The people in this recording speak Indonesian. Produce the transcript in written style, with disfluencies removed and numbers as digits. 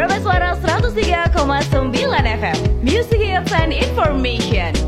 Meraba Suara 103,9 FM Music Hits and Information.